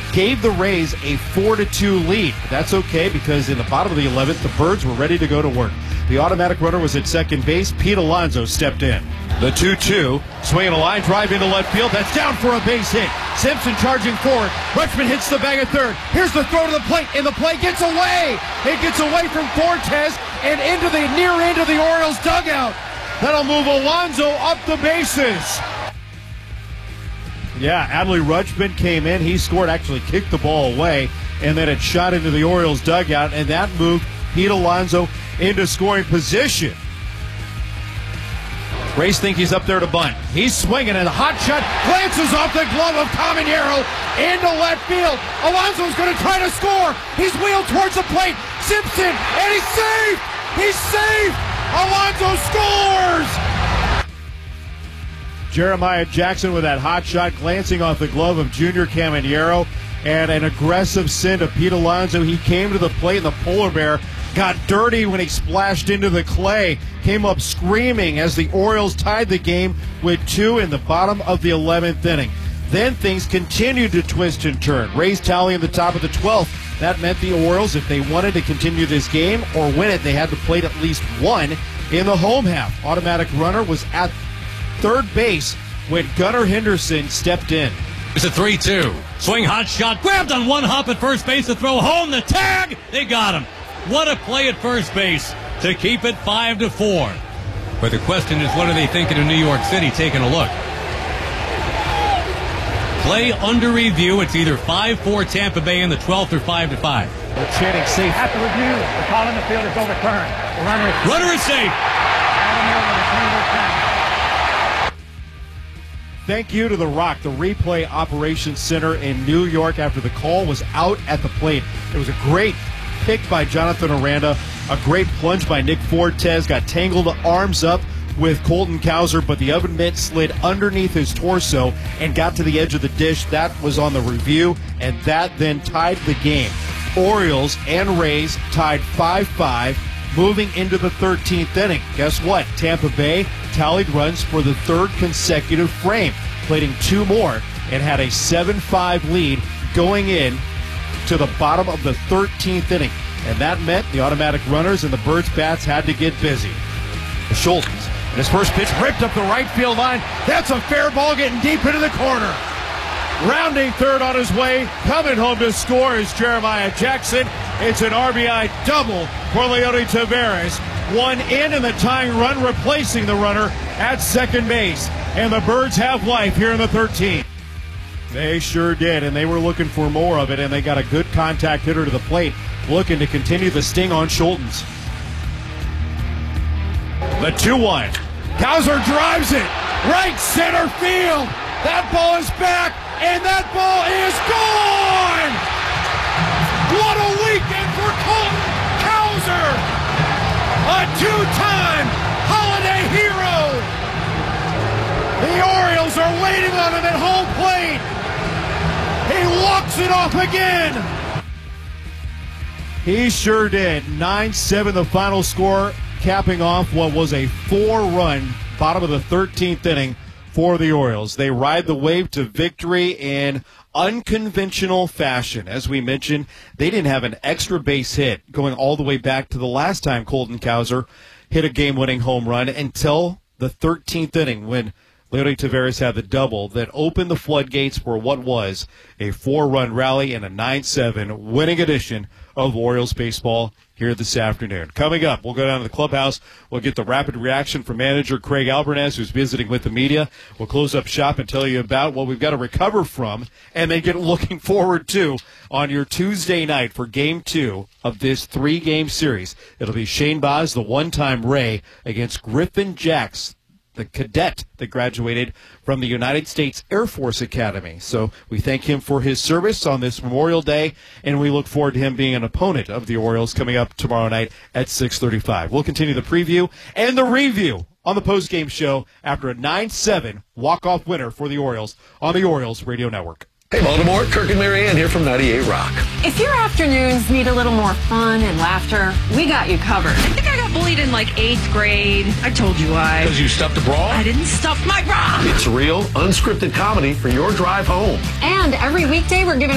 gave the Rays a 4-2 lead. But that's okay because in the bottom of the 11th, the Birds were ready to go to work. The automatic runner was at second base. Pete Alonso stepped in. The 2-2, swinging a line drive into left field. That's down for a base hit. Simpson charging forward. Rutschman hits the bag at third. Here's the throw to the plate, and the play gets away. It gets away from Fortes and into the near end of the Orioles dugout. That'll move Alonso up the bases. Yeah, Adley Rutschman came in. He scored, actually kicked the ball away, and then it shot into the Orioles dugout, and that moved Pete Alonso into scoring position. Rays think he's up there to bunt. He's swinging, and a hot shot glances off the glove of Caminero into left field. Alonso's going to try to score. He's wheeled towards the plate. Simpson, and he's safe. He's safe. Alonso scores. Jeremiah Jackson with that hot shot glancing off the glove of Junior Caminero, and an aggressive send of Pete Alonso. He came to the plate, and the polar bear got dirty when he splashed into the clay. Came up screaming as the Orioles tied the game with 2 in the bottom of the 11th inning. Then things continued to twist and turn. Rays tally in the top of the 12th. That meant the Orioles, if they wanted to continue this game or win it, they had to plate at least one in the home half. Automatic runner was at third base when Gunnar Henderson stepped in. It's a 3-2. Swing, hot shot, grabbed on one hop at first base to throw home the tag. They got him. What a play at first base to keep it 5-4. But the question is, what are they thinking of New York City taking a look? Play under review. It's either 5-4 Tampa Bay in the 12th or 5-5. They're chanting safe. At the review, the call in the field is overturned. The runner is safe. Thank you to The Rock, the replay operations center in New York after the call was out at the plate. It was a great pick by Jonathan Aranda, a great plunge by Nick Fortes, got tangled arms up with Colton Cowser, but the oven mitt slid underneath his torso and got to the edge of the dish. That was on the review, and that then tied the game. Orioles and Rays tied 5-5, moving into the 13th inning. Guess what? Tampa Bay tallied runs for the third consecutive frame, plating 2 more, and had a 7-5 lead going in to the bottom of the 13th inning. And that meant the automatic runners and the Birds bats had to get busy. Schultz, and his first pitch ripped up the right field line. That's a fair ball getting deep into the corner. Rounding third on his way, coming home to score is Jeremiah Jackson. It's an RBI double for Leody Taveras. One in and the tying run replacing the runner at second base. And the Birds have life here in the 13th. They sure did, and they were looking for more of it, and they got a good contact hitter to the plate, looking to continue the sting on Schultz. The 2-1. Cowser drives it right center field. That ball is back, and that ball is gone! What a weekend for Colton Cowser! A 2-time holiday hero! The Orioles are waiting on him at home plate. He walks it off again. He sure did. 9-7 the final score, capping off what was a 4-run bottom of the 13th inning for the Orioles. They ride the wave to victory in unconventional fashion. As we mentioned, they didn't have an extra base hit going all the way back to the last time Colton Cowser hit a game-winning home run until the 13th inning when Leody Taveras had the double that opened the floodgates for what was a 4-run rally and a 9-7 winning edition of Orioles baseball here this afternoon. Coming up, we'll go down to the clubhouse. We'll get the rapid reaction from manager Craig Albernaz, who's visiting with the media. We'll close up shop and tell you about what we've got to recover from and then get looking forward to on your Tuesday night for Game 2 of this 3-game series. It'll be Shane Baz, the one-time Ray, against Griffin Jacks, the cadet that graduated from the United States Air Force Academy. So we thank him for his service on this Memorial Day, and we look forward to him being an opponent of the Orioles coming up tomorrow night at 6:35. We'll continue the preview and the review on the postgame show after a 9-7 walk-off winner for the Orioles on the Orioles Radio Network. Hey, Baltimore, Kirk and Marianne here from 98 Rock. If your afternoons need a little more fun and laughter, we got you covered. I think I got bullied in like 8th grade. I told you why. Because you stuffed a bra? I didn't stuff my bra. It's real, unscripted comedy for your drive home. And every weekday we're giving